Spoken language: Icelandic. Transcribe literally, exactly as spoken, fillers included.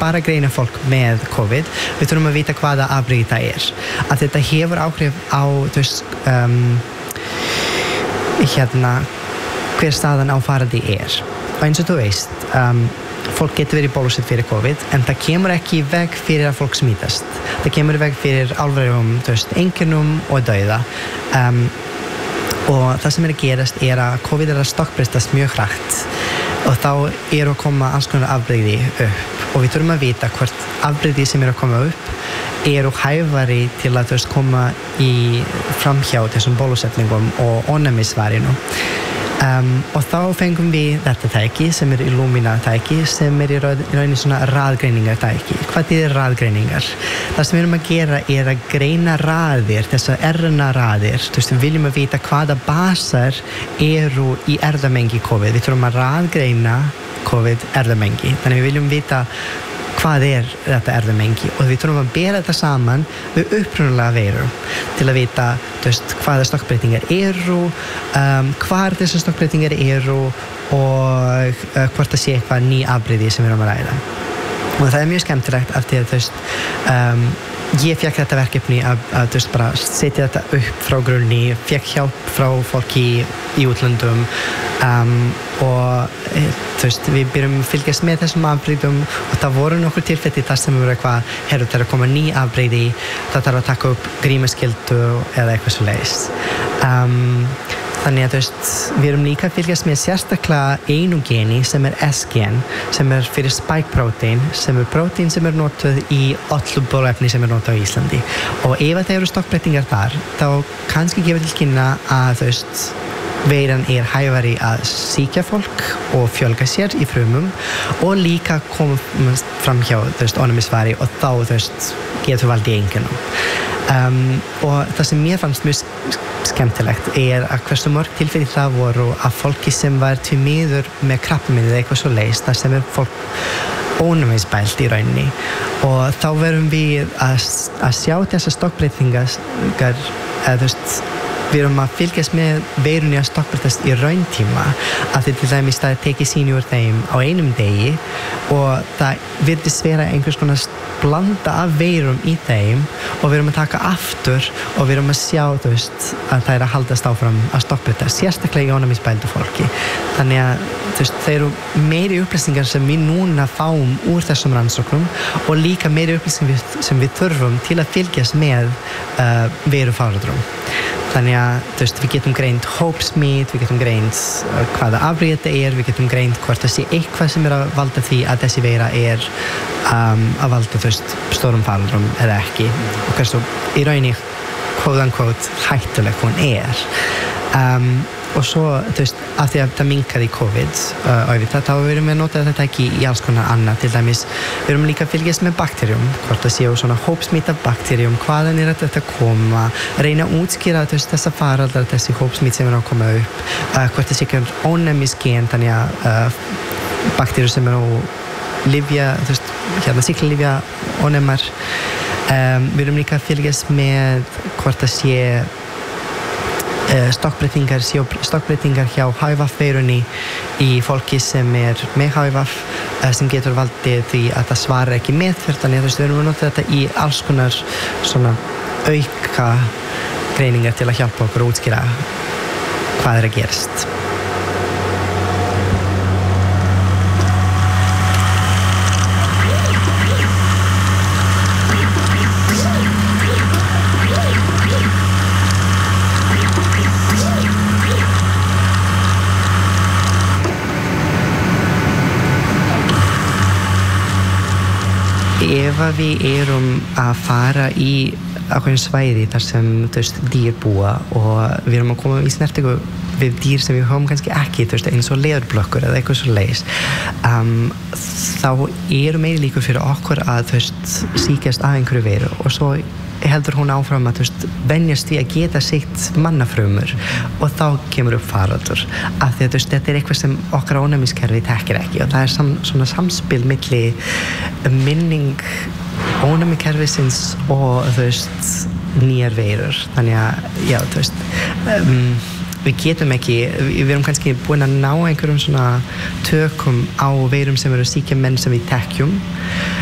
bara að greina fólk með COVID, við þurfum að vita hvaða afbrigði það er. Að þetta hefur áhrif á, þú veist, um, hérna, hver staðan á faraldi er. Og eins og þú veist, um, fólk getur verið bólusett fyrir COVID, en það kemur ekki í veg fyrir að fólk smítast. Það kemur í veg fyrir alvarlegum, þú veist, einkennum og dauða. Um, og það sem er að gerast er að COVID er að stokkbreytast mjög hratt og þá er að koma alls konar afbrigði upp og við þurfum að vita hvort afbrigði sem er að koma upp eru hæfari til að þú veist koma í framhjá þessum bólusetningum og ónæmisvarinu. Um, og þá fengum við þetta tæki sem er Illumina tæki sem er í rauninni svona raðgreiningar tæki. Hvað er raðgreiningar? Það sem við erum að gera er að greina raðir, þessar R N A-raðir. Þú veist, við viljum að vita hvaða basar eru í erfðamengi COVID. Við þurfum að raðgreina COVID erfðamengi. Þannig við viljum vita hvað er þetta erfðamengi og við þurfum að bera þetta saman við upprunalega veirur til að vita veist, hvaða stokkbreytingar eru, um, hvar þessar stokkbreytingar eru og uh, hvort það sé eitthvað ný afbrigði sem við erum að ræða. Og það er mjög skemmtilegt af því að þú veist, um, ég fekk þetta verkefni að, að þú veist, bara setja þetta upp frá grunni, fekk hjálp frá fólki í, í útlöndum um, og þú veist, við byrjum að fylgjast með þessum afbrigðum og það voru nokkur tilfelli þar sem við voru eitthvað, herru, það er að koma ný afbrigði, það þarf að taka upp grímuskyldu eða eitthvað svoleiðis. Um, Þannig að þú veist, við erum líka að fylgjast með sérstaklega einu geni sem er S-gen, sem er fyrir spike-prótein, sem er prótein sem er notuð í öllu bóluefni sem er notað á Íslandi. Og ef það eru stokkbreytingar þar, þá kannski gefur til kynna að þú veist, veiran er hæfari að sýkja fólk og fjölga sér í frumum og líka koma fram hjá þú veist, ónæmisvari og þá þú veist, getur valdið einkennum. Um, og það sem mér fannst mjög skemmtilegt er að hversu mörg tilfelli það voru að fólki sem var því miður með krabbamein eða eitthvað svo leiðist, þar sem er fólk ónæmisbælt í rauninni og þá verum við að, að sjá þessar stokkbreytingar eða þú veist við erum að fylgjast með veirunni að stokkbreytast í rauntíma að því til dæmis það tekið sýni úr þeim á einum degi og það virðist vera einhvers konar blanda af veirum í þeim og við erum að taka aftur og við erum að sjá þú veist að það er að haldast áfram að stokkbreytast sérstaklega í ónæmisbældu fólki þannig að þú veist það eru meiri upplýsingar sem við núna fáum úr þessum rannsóknum og líka meiri upplýsingar sem við þurfum til að fylgjast með uh, veirufaraldrum. Þannig að þú veist, við getum greint hópsmit, við getum greint uh, hvaða afbrigði þetta er, við getum greint hvort það sé eitthvað sem er að valda því að þessi veira er um, að valda þú veist, stórum faraldrum eða ekki og hversu í rauninni quote unquote hættuleg hún er. Um, og svo, þú veist, af því að það minkaði COVID uh, og við þá erum við að nota þetta ekki í alls konar annað, til dæmis við erum líka að fylgjast með bakterjum, hvort það séu svona hópsmita bakterjum, hvaðan er þetta að koma, reyna að útskýra þú veist, þessa faraldar, þessi hópsmit sem er að koma upp, uh, hvort það sé ekki ónæmisgen, þannig að uh, bakterjur sem eru lyfja, þú veist, hérna sýklalyfja ónæmar, um, við erum líka að fylgjast með hvort það sé stokkbreytingar, stokkbreytingar hjá H I V veirunni í fólki sem er með H I V sem getur valdið því að það svarar ekki meðferð þannig að við erum að nota þetta í alls konar svona auka greiningar til að hjálpa okkur að útskýra hvað er að gerast. Ef við erum að fara í ákveðin svæði þar sem þú veist, dýr búa og við erum að koma í snertingu við dýr sem við höfum kannski ekki þú veist, eins og leðurblökkur eða eitthvað svo leiðis um, þá eru meiri líkur fyrir okkur að þú veist, sýkjast af einhverju veiru og svo heldur hún áfram að þú veist, venjast því að geta sitt mannafrumur og þá kemur upp faraldur af því að þú veist, þetta er eitthvað sem okkar ónæmiskerfi þekkir ekki og það er sam, svona samspil milli minning ónæmiskerfisins og þú veist, nýjar veirur þannig að, já, þú veist um, við getum ekki, við erum kannski búin að ná einhverjum svona tökum á veirum sem eru sýkja menn sem við þekkjum